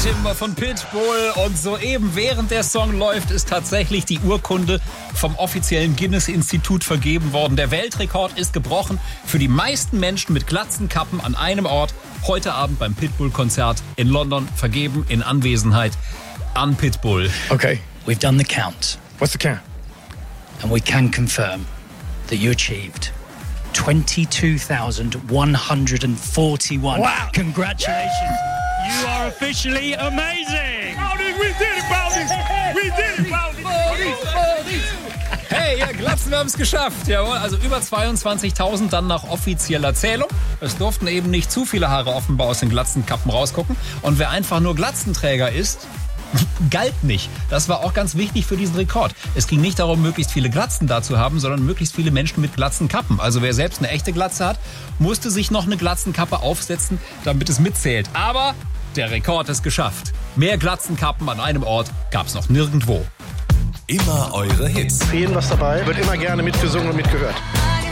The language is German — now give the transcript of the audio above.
Timber von Pitbull. Und soeben, während der Song läuft, ist tatsächlich die Urkunde vom offiziellen Guinness-Institut vergeben worden. Der Weltrekord ist gebrochen für die meisten Menschen mit Glatzenkappen an einem Ort. Heute Abend beim Pitbull-Konzert in London, vergeben in Anwesenheit an Pitbull. Okay. We've done the count. What's the count? And we can confirm that you achieved 22,141. Wow. Congratulations. You are officially amazing. We did it, Baldies! We did it, Baldies! Hey, ja, Glatzen, wir haben es geschafft. Jawohl, also über 22.000 dann nach offizieller Zählung. Es durften eben nicht zu viele Haare offenbar aus den Glatzenkappen rausgucken. Und wer einfach nur Glatzenträger ist, galt nicht. Das war auch ganz wichtig für diesen Rekord. Es ging nicht darum, möglichst viele Glatzen da zu haben, sondern möglichst viele Menschen mit Glatzenkappen. Also wer selbst eine echte Glatze hat, musste sich noch eine Glatzenkappe aufsetzen, damit es mitzählt. Aber der Rekord ist geschafft. Mehr Glatzenkappen an einem Ort gab es noch nirgendwo. Immer eure Hits. Für jeden was dabei, wird immer gerne mitgesungen und mitgehört.